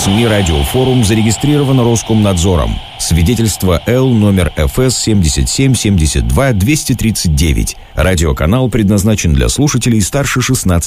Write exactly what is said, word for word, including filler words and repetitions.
СМИ «Радиофорум» зарегистрировано Роскомнадзором. Свидетельство Л номер эф эс семьдесят семь семьдесят два двести тридцать девять. Радиоканал предназначен для слушателей старше шестнадцати